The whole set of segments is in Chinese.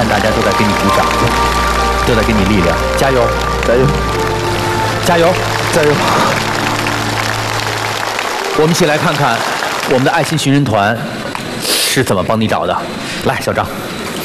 看大家都在给你鼓掌，都在给你力量，加油，加油，加油，加油！我们一起来看看我们的爱心寻人团是怎么帮你找的。来，小张。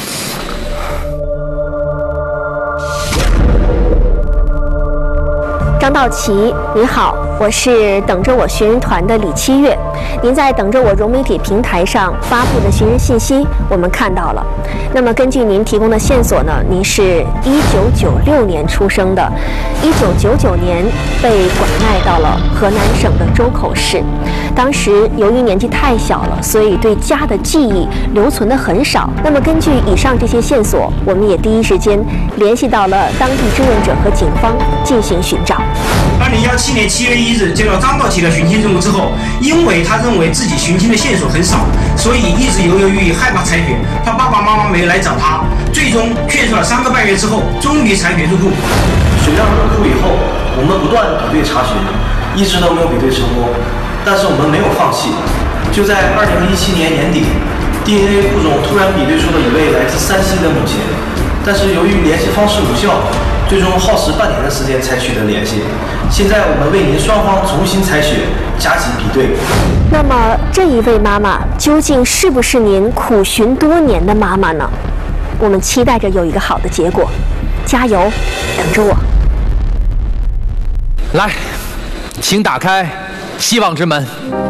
张道奇，你好，我是等着我寻人团的李七月。您在等着我融媒体平台上发布的寻人信息，我们看到了。那么根据您提供的线索呢，您是1996年出生的，1999年被拐卖到了河南省的周口市。当时由于年纪太小了，所以对家的记忆留存的很少。那么根据以上这些线索，我们也第一时间联系到了当地志愿者和警方进行寻找。 2017年7月1日接到张道奇的寻亲任务之后，因为他认为自己寻亲的线索很少，所以一直犹犹豫豫，害怕采血，他爸爸妈妈没有来找他，最终劝说了3个半月之后，终于采血入库。 水量入库以后，我们不断比对查询，一直都没有比对成功，但是我们没有放弃。就在2017年年底 ，DNA 物种突然比对出了一位来自山西的母亲，但是由于联系方式无效，最终耗时半年的时间才取得联系。现在我们为您双方重新采血，加急比对。 那么这一位妈妈究竟是不是您苦寻多年的妈妈呢？我们期待着有一个好的结果，加油，等着我。 来，请打开希望之门。